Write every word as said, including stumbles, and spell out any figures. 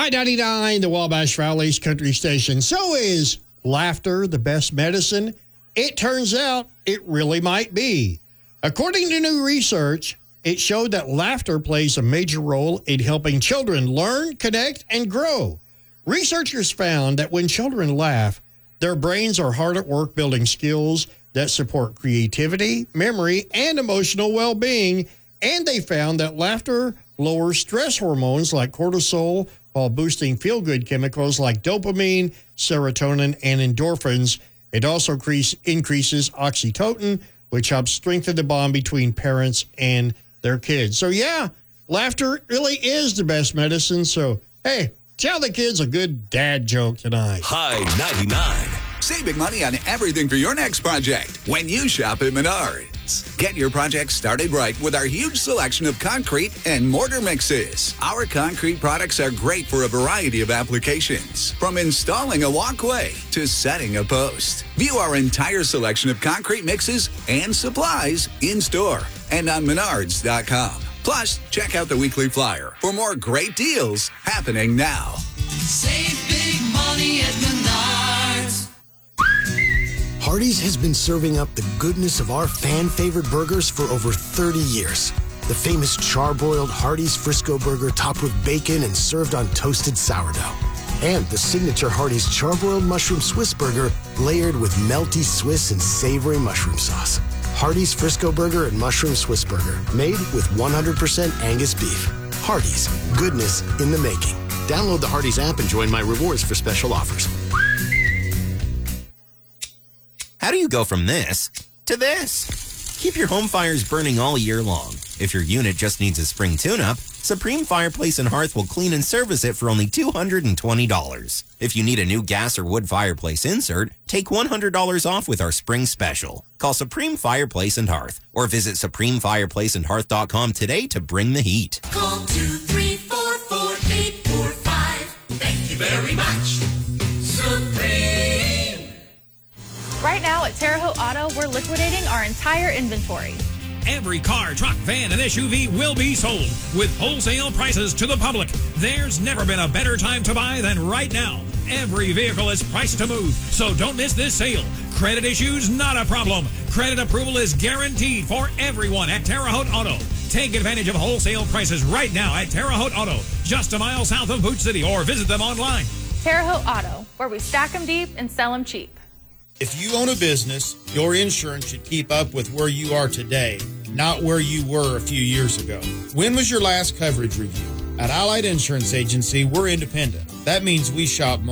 I ninety-nine, the Wabash Valley's country station. So is laughter the best medicine? It turns out it really might be. According to new research, it showed that laughter plays a major role in helping children learn, connect, and grow. Researchers found that when children laugh, their brains are hard at work building skills that support creativity, memory, and emotional well-being. And they found that laughter lowers stress hormones like cortisol while boosting feel-good chemicals like dopamine, serotonin, and endorphins. It also increase, increases oxytocin, which helps strengthen the bond between parents and their kids. So, yeah, laughter really is the best medicine. So, hey, tell the kids a good dad joke tonight. High ninety-nine. Saving money on everything for your next project when you shop at Menards. Get your project started right with our huge selection of concrete and mortar mixes. Our concrete products are great for a variety of applications, from installing a walkway to setting a post. View our entire selection of concrete mixes and supplies in-store and on menards dot com. Plus, check out the weekly flyer for more great deals happening now. Save big money at Menards. Hardee's has been serving up the goodness of our fan-favorite burgers for over thirty years. The famous charbroiled Hardee's Frisco Burger topped with bacon and served on toasted sourdough. And the signature Hardee's charbroiled mushroom Swiss burger layered with melty Swiss and savory mushroom sauce. Hardee's Frisco Burger and Mushroom Swiss Burger, made with one hundred percent Angus beef. Hardee's, goodness in the making. Download the Hardee's app and join my rewards for special offers. How do you go from this to this? Keep your home fires burning all year long. If your unit just needs a spring tune-up, Supreme Fireplace and Hearth will clean and service it for only two hundred twenty dollars. If you need a new gas or wood fireplace insert, take one hundred dollars off with our spring special. Call Supreme Fireplace and Hearth or visit supreme fireplace and hearth dot com today to bring the heat. Call two three four four eight four five. Thank you very much. Supreme. Right now at Terre Haute Auto, we're liquidating our entire inventory. Every car, truck, van, and S U V will be sold with wholesale prices to the public. There's never been a better time to buy than right now. Every vehicle is priced to move, so don't miss this sale. Credit issues, not a problem. Credit approval is guaranteed for everyone at Terre Haute Auto. Take advantage of wholesale prices right now at Terre Haute Auto, just a mile south of Boot City, or visit them online. Terre Haute Auto, where we stack them deep and sell them cheap. If you own a business, your insurance should keep up with where you are today, not where you were a few years ago. When was your last coverage review? At Allied Insurance Agency, we're independent. That means we shop